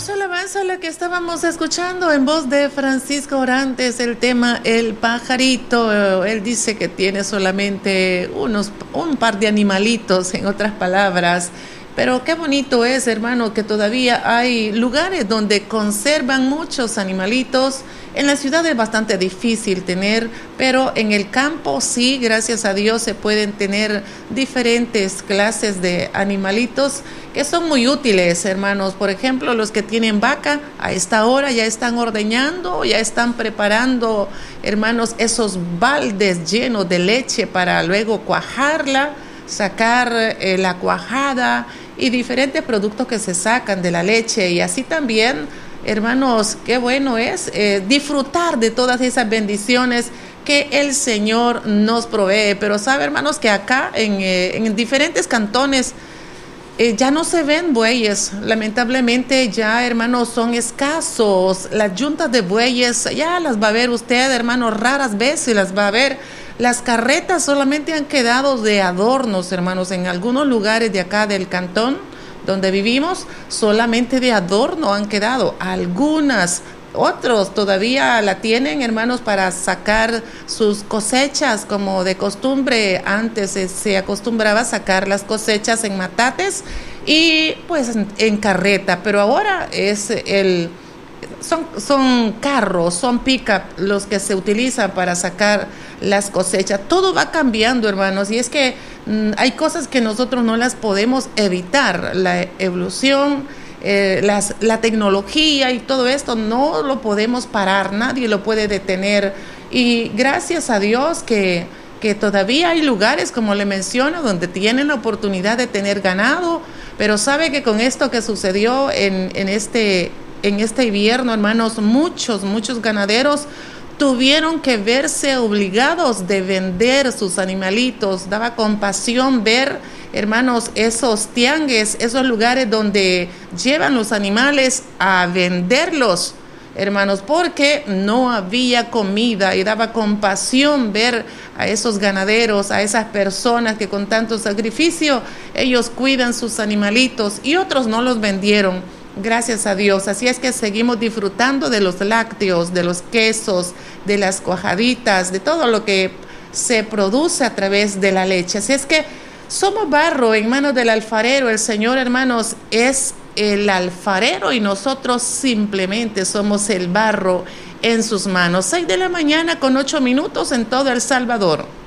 Hermosa alabanza la que estábamos escuchando en voz de Francisco Orantes, el tema El Pajarito. Él dice que tiene solamente un par de animalitos, en otras palabras. Pero qué bonito es, hermano, que todavía hay lugares donde conservan muchos animalitos. En la ciudad es bastante difícil tener, pero en el campo sí, gracias a Dios, se pueden tener diferentes clases de animalitos que son muy útiles, hermanos. Por ejemplo, los que tienen vaca, a esta hora ya están ordeñando, ya están preparando, hermanos, esos baldes llenos de leche para luego cuajarla, sacar la cuajada y diferentes productos que se sacan de la leche. Y así también, hermanos, qué bueno es disfrutar de todas esas bendiciones que el Señor nos provee. Pero sabe, hermanos, que acá en diferentes cantones ya no se ven bueyes. Lamentablemente ya, hermanos, son escasos. Las yuntas de bueyes ya las va a ver usted, hermanos, raras veces las va a ver. Las carretas solamente han quedado de adornos, hermanos, en algunos lugares de acá del cantón donde vivimos, solamente de adorno han quedado. Algunas, otros todavía la tienen, hermanos, para sacar sus cosechas, como de costumbre. Antes se acostumbraba a sacar las cosechas en matates y pues en carreta, pero ahora es son carros, son pick-up los que se utilizan para sacar las cosechas. Todo va cambiando, hermanos, y es que hay cosas que nosotros no las podemos evitar. La evolución, la tecnología y todo esto no lo podemos parar, nadie lo puede detener. Y gracias a Dios que todavía hay lugares, como le menciono, donde tienen la oportunidad de tener ganado, pero sabe que con esto que sucedió en este invierno, hermanos, muchos ganaderos tuvieron que verse obligados de vender sus animalitos. Daba compasión ver, hermanos, esos tianguis, esos lugares donde llevan los animales a venderlos, hermanos, porque no había comida, y daba compasión ver a esos ganaderos, a esas personas que con tanto sacrificio ellos cuidan sus animalitos, y otros no los vendieron. Gracias a Dios. Así es que seguimos disfrutando de los lácteos, de los quesos, de las cuajaditas, de todo lo que se produce a través de la leche. Así es que somos barro en manos del alfarero. El Señor, hermanos, es el alfarero y nosotros simplemente somos el barro en sus manos. 6 de la mañana con 8 minutos en todo El Salvador.